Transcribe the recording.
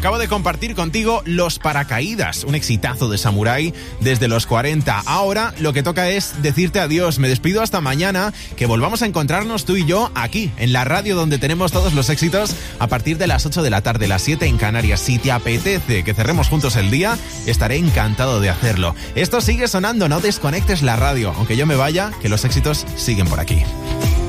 Acabo de compartir contigo Los Paracaídas, un exitazo de Samurai desde los 40. Ahora lo que toca es decirte adiós. Me despido hasta mañana, que volvamos a encontrarnos tú y yo aquí, en la radio donde tenemos todos los éxitos, a partir de las 8 de la tarde, las 7 en Canarias. Si te apetece que cerremos juntos el día, estaré encantado de hacerlo. Esto sigue sonando, no desconectes la radio. Aunque yo me vaya, que los éxitos siguen por aquí.